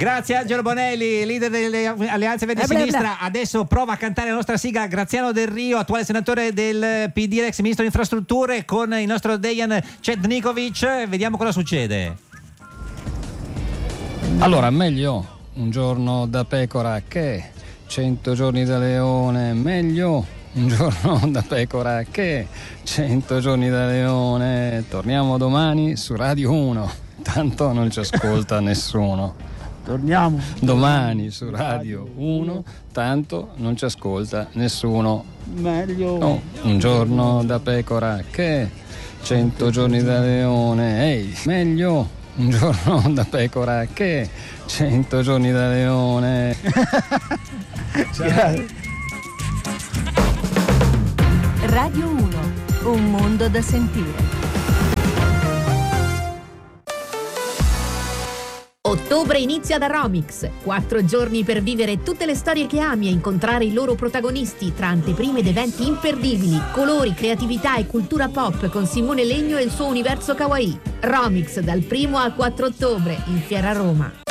Grazie Angelo Bonelli, leader delle Alleanze Verdi Sinistra. Adesso prova a cantare la nostra sigla Graziano Del Rio, attuale senatore del PD, ex ministro di infrastrutture, con il nostro Dejan Cetnikovic. Vediamo cosa succede. Allora, meglio un giorno da pecora che 100 giorni da leone, meglio un giorno da pecora che 100 giorni da leone. Torniamo domani su Radio 1, tanto non ci ascolta nessuno. Torniamo domani su Radio 1, tanto non ci ascolta nessuno. Meglio un giorno da pecora che 100 giorni da leone. Ehi, meglio un giorno da pecora che 100 giorni da leone. Radio 1, un mondo da sentire. Ottobre inizia da Romix. 4 giorni per vivere tutte le storie che ami e incontrare i loro protagonisti tra anteprime ed eventi imperdibili, colori, creatività e cultura pop con Simone Legno e il suo universo kawaii. Romix dal 1 al 4 ottobre in Fiera Roma.